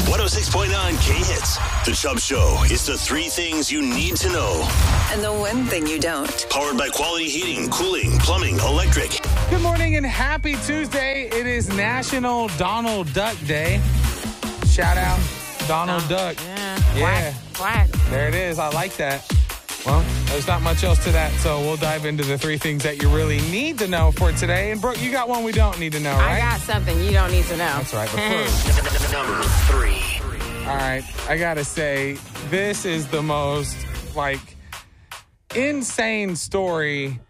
106.9 K-Hits. The Chubb Show is the three things you need to know. And the one thing you don't. Powered by Quality Heating, Cooling, Plumbing, Electric. Good morning and happy Tuesday. It is National Donald Duck Day. Shout out Donald Duck. Yeah. Quack. There it is. I like that. Well, there's not much else to that, so we'll dive into the three things that you really need to know for today. And Brooke, you got one we don't need to know, right? I got something you don't need to know. That's right. But first, Number 3. all right, I gotta say, this is the most, insane story.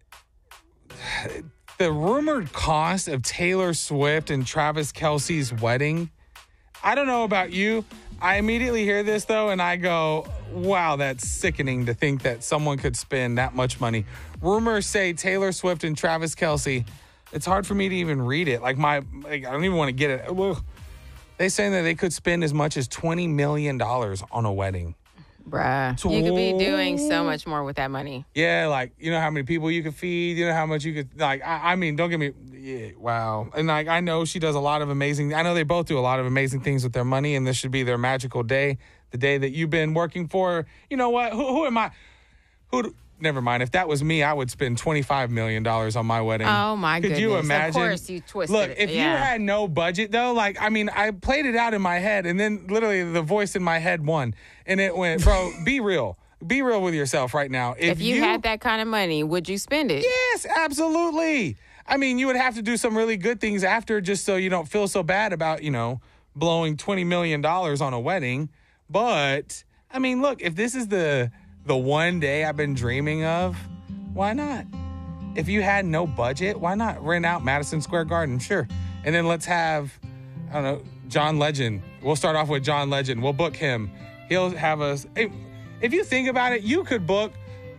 The rumored cost of Taylor Swift and Travis Kelce's wedding. I don't know about you. I immediately hear this, though, and I go, wow, that's sickening to think that someone could spend that much money. Rumors say Taylor Swift and Travis Kelce. It's hard for me to even read it. I don't even want to get it. Ugh. They saying that they could spend as much as $20 million on a wedding. Bruh. You could be doing so much more with that money. Yeah, you know how many people you could feed, you know how much you could, I mean, don't get me, yeah, wow. And, I know she does a lot of amazing, I know they both do a lot of amazing things with their money, and this should be their magical day, the day that you've been working for. You know what? Who am I? Never mind. If that was me, I would spend $25 million on my wedding. Oh, my goodness. Could you imagine? Of course you twisted Look, it. if you had no budget, though, I played it out in my head, and then literally the voice in my head won. And it went, bro, be real. Be real with yourself right now. If you had that kind of money, would you spend it? Yes, absolutely. I mean, you would have to do some really good things after just so you don't feel so bad about, blowing $20 million on a wedding. But, I mean, look, if this is the one day I've been dreaming of, why not? If you had no budget, why not rent out Madison Square Garden? Sure. And then let's have, I don't know, John Legend. We'll start off with John Legend. We'll book him. He'll have us. If you think about it, you could book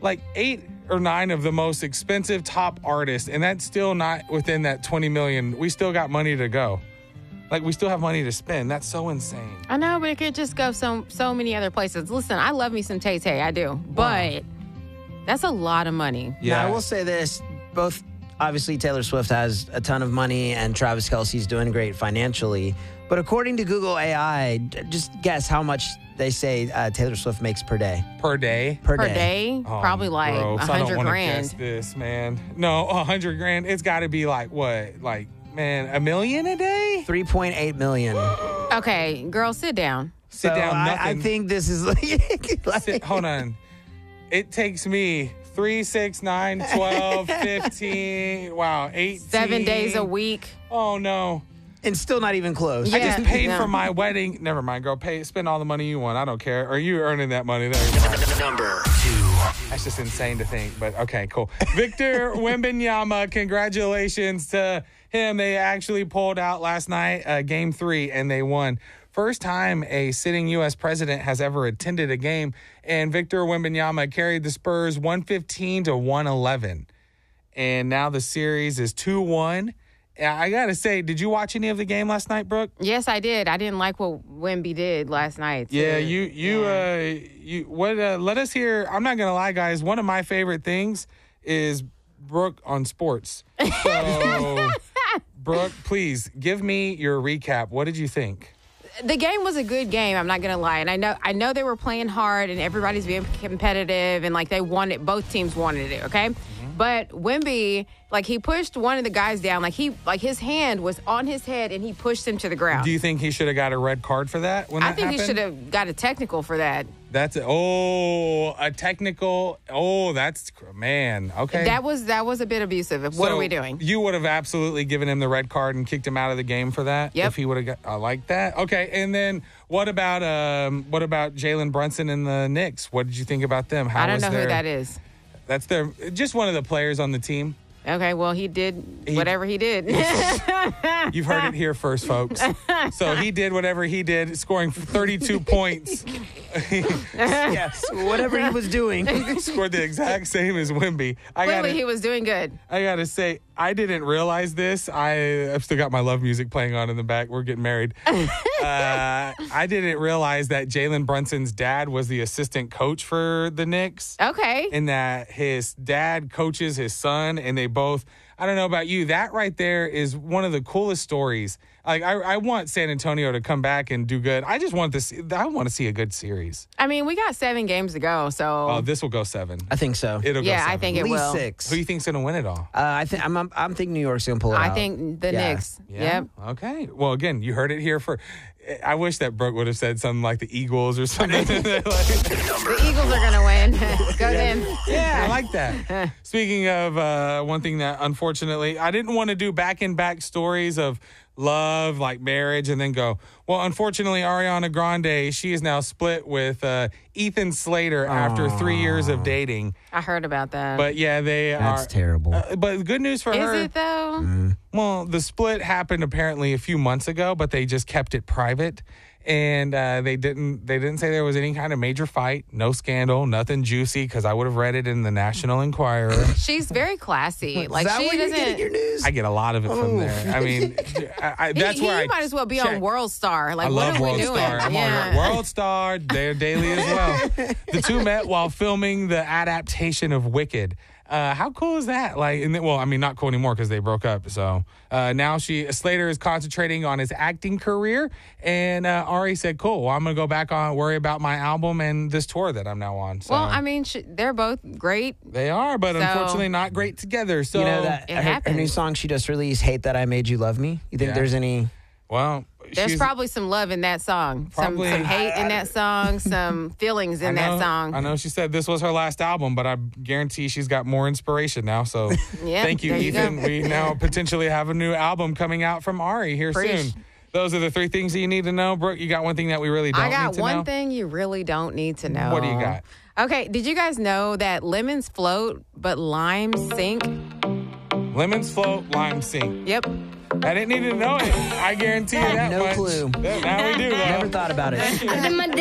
8 or 9 of the most expensive top artists, and that's still not within that $20 million. We still got money to go. We still have money to spend. That's so insane. I know, but it could just go so many other places. Listen, I love me some Tay-Tay. I do. But that's a lot of money. Yeah. Now, I will say this. Both, obviously, Taylor Swift has a ton of money, and Travis Kelce's doing great financially. But according to Google AI, just guess how much they say Taylor Swift makes per day. Per day? Per day? Probably gross. I don't $100 wanna grand. guess this, man. No, $100 grand. It's got to be what? Man, $1 million a day? 3.8 million. Okay, girl, sit down. Sit down, nothing. I think this is Hold on. It takes me 3, 6, 9, 12, 15, 18. 7 days a week. Oh, no. And still not even close. I just paid for my wedding. Never mind, girl. Spend all the money you want. I don't care. Are you earning that money? There you go. Number 2. That's just insane to think, but okay, cool. Victor Wembanyama, congratulations to him. They actually pulled out last night, Game 3, and they won. First time a sitting U.S. president has ever attended a game, and Victor Wembanyama carried the Spurs 115 to 111. And now the series is 2-1. I got to say, did you watch any of the game last night, Brooke? Yes, I did. I didn't like what Wemby did last night. Yeah, let us hear. I'm not going to lie, guys. One of my favorite things is Brooke on sports. So, Brooke, please give me your recap. What did you think? The game was a good game. I'm not going to lie. And I know they were playing hard and everybody's being competitive and they wanted, both teams wanted it. Okay. But Wemby, he pushed one of the guys down. His hand was on his head and he pushed him to the ground. Do you think he should have got a red card for that when that happened? I think he should have got a technical for that. A technical. Oh, that's, man. Okay. That was a bit abusive. What are we doing? You would have absolutely given him the red card and kicked him out of the game for that? Yep. If he would have got, I like that. Okay. And then what about Jalen Brunson and the Knicks? What did you think about them? I don't know who that is. That's just one of the players on the team. Okay, well, he did whatever he did. You've heard it here first, folks. So he did whatever he did, scoring 32 points. Yes, whatever he was doing. He scored the exact same as Wemby. Clearly, he was doing good. I got to say, I didn't realize this. I've still got my love music playing on in the back. We're getting married. I didn't realize that Jalen Brunson's dad was the assistant coach for the Knicks. Okay. And that his dad coaches his son, and they both, I don't know about you. That right there is one of the coolest stories. Like, I want San Antonio to come back and do good. I just want this. I want to see a good series. I mean, we got 7 games to go, so. Oh, this will go 7. I think so. It'll go 7. I think At it least will. 6. Who do you think's going to win it all? I think I'm thinking New York's gonna pull it out. I think the Yeah. Knicks. Yeah. Yep. Okay. Well, again, you heard it here for. I wish that Brooke would have said something like the Eagles or something. The Eagles are going to win. Go them. Yeah, I like that. Speaking of one thing that unfortunately I didn't want to do back-in-back stories of love, like marriage, and then go, well, unfortunately, Ariana Grande, she is now split with Ethan Slater after 3 years of dating. I heard about that. But yeah, they That's are terrible. but good news for her. Is it though? Well, the split happened apparently a few months ago, but they just kept it private. And they didn't say there was any kind of major fight, no scandal, nothing juicy, because I would have read it in the National Enquirer. She's very classy. Like Is that she where you're getting your doesn't. news? I get a lot of it from there. I mean, that's where I might as well be check. on World Star. Like, I what love are we World doing? Star. I'm on World Star. They're daily as well. The two met while filming the adaptation of Wicked. How cool is that? Like, well, I mean, not cool anymore because they broke up. So now Slater is concentrating on his acting career, and Ari said, "Cool. Well, I'm gonna go back on worry about my album and this tour that I'm now on." So, Well, I mean, they're both great. they are, but So- unfortunately, not great together. So You know that It her new happens. song she just released, "Hate That I Made You Love Me." You think Yeah. there's any? well, There's she's- probably some love in that song, Probably. some hate in that song, some feelings in that song. I know she said this was her last album, but I guarantee she's got more inspiration now. So Yeah, thank you, there you Ethan. go. We now potentially have a new album coming out from Ari here Preach. soon. Those are the 3 things that you need to know. Brooke, you got one thing that we really don't I got need to one know? thing you really don't need to know. What do you got? Okay, did you guys know that lemons float but limes sink? Lemons float, lime sink. Yep. I didn't need to know it. I guarantee you that No much. clue. Now we do, though. Never thought about it.